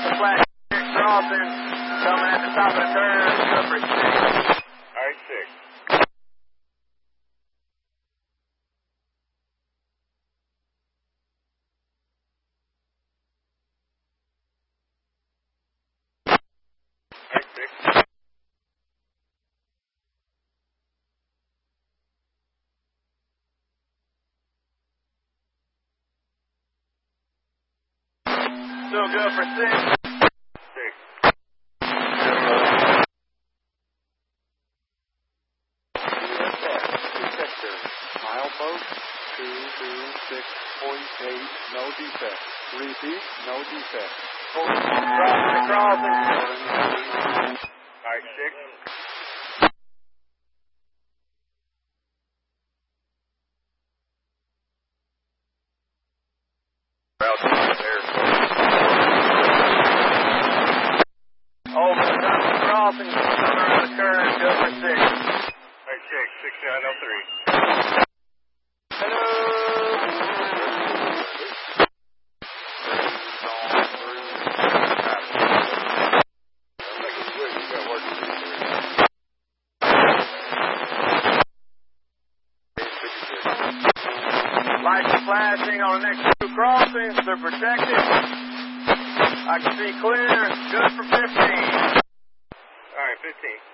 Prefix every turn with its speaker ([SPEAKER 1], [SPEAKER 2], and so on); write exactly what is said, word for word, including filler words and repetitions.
[SPEAKER 1] the flat crossing, coming at the top of the turn, good for six.
[SPEAKER 2] All right, six. All right, six.
[SPEAKER 1] Still good for six.
[SPEAKER 2] Six.
[SPEAKER 3] Detector. Milepost two two six point eight. No defect. Repeat. No defect.
[SPEAKER 1] Crossing the crossing.
[SPEAKER 2] All right, six.
[SPEAKER 1] Route there. Over the top of the crossing, coming around the curve, good for six.
[SPEAKER 2] All right, six. Six nine oh three.
[SPEAKER 1] Lights are flashing on the next two crossings. They're protected. I can see clear. Good for fifteen.
[SPEAKER 2] All right, fifteen.